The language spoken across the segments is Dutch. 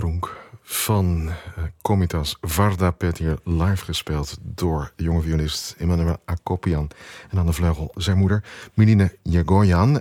Kronk van Komitas Varda Pet hier live gespeeld door jonge violist Emanuel Akopian. En aan de vleugel zijn moeder Miline Jagoyan.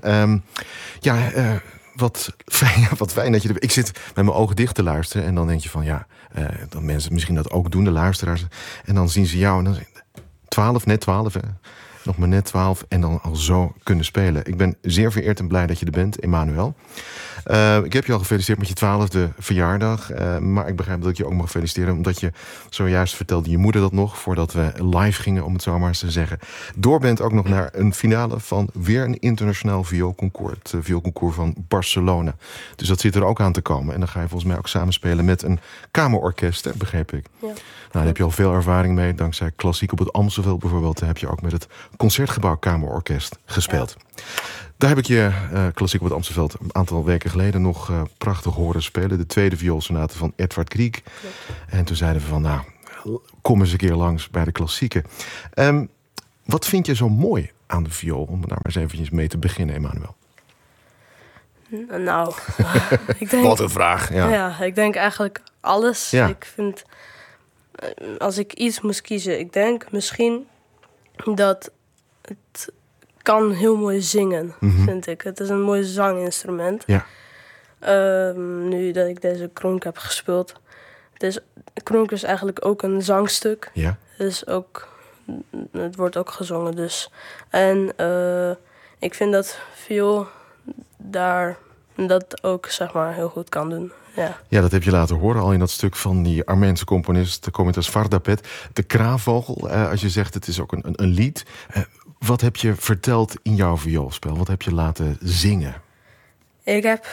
Wat fijn dat je er... Ik zit met mijn ogen dicht te luisteren en dan denk je van dan mensen misschien dat ook doen, de luisteraars. En dan zien ze jou en dan zeggen 12, net 12 nog maar net 12 en dan al zo kunnen spelen. Ik ben zeer vereerd en blij dat je er bent, Emanuel. Ik heb je al gefeliciteerd met je 12e verjaardag. Maar ik begrijp dat ik je ook mag feliciteren, omdat je zojuist vertelde je moeder dat nog, voordat we live gingen, om het zo maar eens te zeggen. Door bent ook nog naar een finale van weer een internationaal vioolconcours. Het vioolconcours van Barcelona. Dus dat zit er ook aan te komen. En dan ga je volgens mij ook samenspelen met een kamerorkest, begreep ik. Ja. Nou, daar heb je al veel ervaring mee. Dankzij Klassiek op het Amstelveld bijvoorbeeld heb je ook met het Concertgebouw Kamerorkest gespeeld. Ja. Daar heb ik je Klassiek op het Amstelveld een aantal weken geleden nog prachtig horen spelen. De tweede vioolsonate van Edvard Grieg. Ja. En toen zeiden we van, kom eens een keer langs bij de klassieken. Wat vind je zo mooi aan de viool? Om daar maar eens eventjes mee te beginnen, Emanuel. Nou, ik denk... Wat een vraag, ja. Ja, ik denk eigenlijk alles. Ja. Ik vind, als ik iets moest kiezen, ik denk misschien dat het kan heel mooi zingen, vind ik. Het is een mooi zanginstrument. Ja. Nu dat ik deze Kronk heb gespeeld. Kronk is eigenlijk ook een zangstuk. Ja. Het wordt ook gezongen dus. En ik vind dat viool daar dat ook zeg maar heel goed kan doen. Ja, dat heb je laten horen al in dat stuk van die Armeense componist, de Komitas Varda Pet. De Kraanvogel, als je zegt het is ook een lied. Wat heb je verteld in jouw vioolspel? Wat heb je laten zingen? Ik heb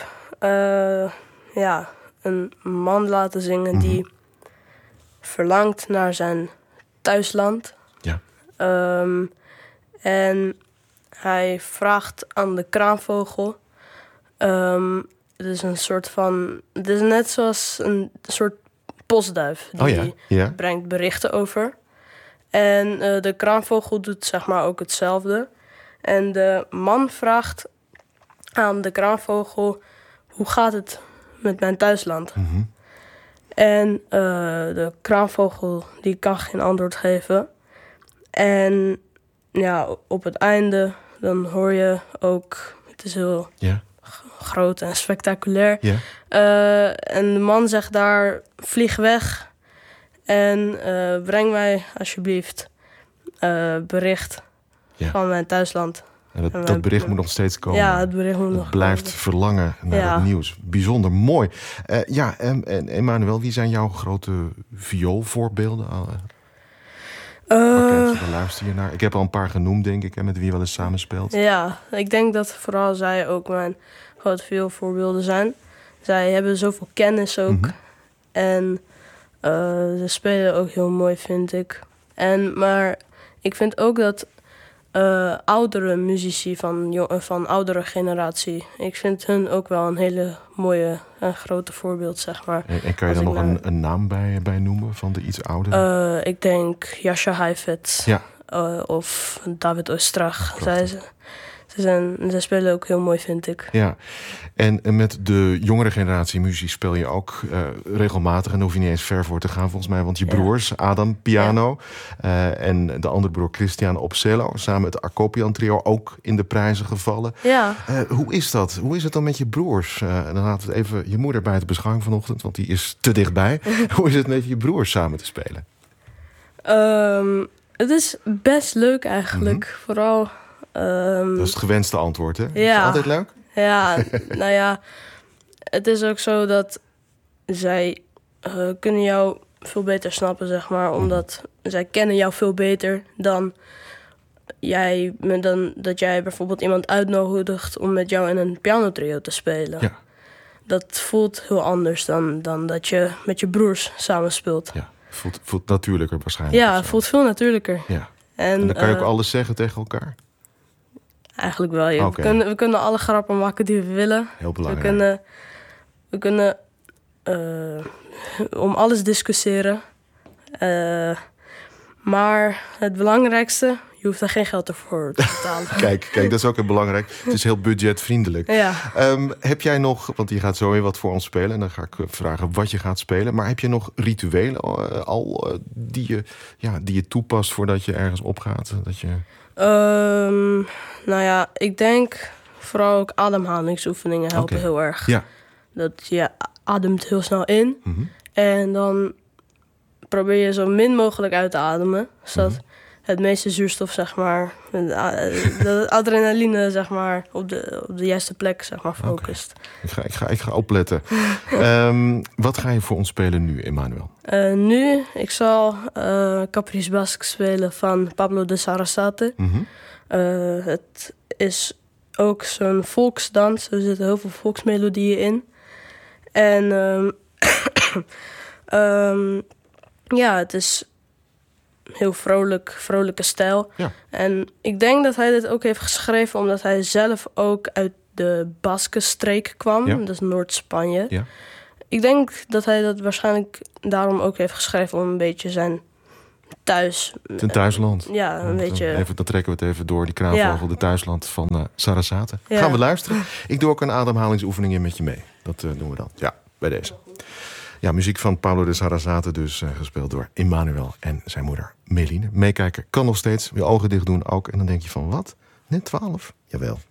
een man laten zingen die verlangt naar zijn thuisland. Ja. En hij vraagt aan de kraanvogel. Het is een soort van... Het is net zoals een soort postduif. Die brengt berichten over. En de kraanvogel doet zeg maar ook hetzelfde. En de man vraagt aan de kraanvogel: hoe gaat het met mijn thuisland? En de kraanvogel die kan geen antwoord geven. En op het einde dan hoor je ook... Het is heel groot en spectaculair. En de man zegt daar: vlieg weg en breng mij alsjeblieft bericht van mijn thuisland. En dat bericht moet nog steeds komen. Ja, het bericht moet nog blijft komen. Verlangen naar het nieuws. Bijzonder mooi. En Emanuel, wie zijn jouw grote vioolvoorbeelden? Luister je naar? Ik heb al een paar genoemd, denk ik, met wie je wel eens samenspeelt. Ja, ik denk dat vooral zij ook mijn grote vioolvoorbeelden zijn. Zij hebben zoveel kennis ook. En ze spelen ook heel mooi, vind ik. Maar ik vind ook dat oudere muzici van oudere generatie... Ik vind hun ook wel een hele mooie en grote voorbeeld, zeg maar. En kan je dan nog een naam bij noemen van de iets oudere? Ik denk Jascha Heifetz of David Ostrach. Zij spelen ook heel mooi, vind ik. Ja, en met de jongere generatie muziek speel je ook regelmatig... en daar hoef je niet eens ver voor te gaan volgens mij... want je broers, Adam, piano... en de andere broer Christian op cello... samen met het Akopian trio ook in de prijzen gevallen. Ja. Hoe is dat? Hoe is het dan met je broers? Dan laten we even je moeder bij het beschouwing vanochtend... want die is te dichtbij. Hoe is het met je broers samen te spelen? Het is best leuk eigenlijk. Vooral... dat is het gewenste antwoord, hè? Ja. Is het altijd leuk? Ja, het is ook zo dat zij kunnen jou veel beter snappen, zeg maar. Omdat zij kennen jou veel beter dan dat jij bijvoorbeeld iemand uitnodigt om met jou in een pianotrio te spelen. Ja. Dat voelt heel anders dan dat je met je broers samenspeelt. Ja, voelt natuurlijker waarschijnlijk. Ja, het voelt veel natuurlijker. Ja. En dan kan je ook alles zeggen tegen elkaar? Eigenlijk wel, ja. Okay. We kunnen alle grappen maken die we willen. Heel belangrijk. We kunnen om alles discussiëren. Maar het belangrijkste, je hoeft daar geen geld ervoor te betalen. Kijk, dat is ook heel belangrijk. Het is heel budgetvriendelijk. Ja. Heb jij nog, want je gaat zo weer wat voor ons spelen... en dan ga ik vragen wat je gaat spelen... maar heb je nog rituelen die je toepast voordat je ergens opgaat? Dat je... Nou ja, ik denk vooral ook ademhalingsoefeningen helpen heel erg. Ja. Dat je ademt heel snel in en dan probeer je zo min mogelijk uit te ademen, zodat het meeste zuurstof, zeg maar, de adrenaline, zeg maar, op de juiste plek, zeg maar, focust. Okay. Ik ga opletten. Wat ga je voor ons spelen nu, Emmanuel? Nu, ik zal Caprice Basque spelen van Pablo de Sarasate. Het is ook zo'n volksdans. Er zitten heel veel volksmelodieën in. En ja, het is heel vrolijke stijl. Ja. En ik denk dat hij dit ook heeft geschreven omdat hij zelf ook uit de Baskenstreek kwam. Ja. Dat is Noord-Spanje. Ja. Ik denk dat hij dat waarschijnlijk daarom ook heeft geschreven om een beetje zijn thuisland. Ja, een beetje. Dan trekken we het even door, die kraanvogel, de thuisland van Sarasate. Ja. Gaan we luisteren. Ik doe ook een ademhalingsoefening met je mee. Dat doen we dan. Ja, bij deze. Ja, muziek van Pablo de Sarasate dus gespeeld door Emmanuel en zijn moeder Meline. Meekijken kan nog steeds. Je ogen dicht doen ook. En dan denk je van wat? Net 12? Jawel.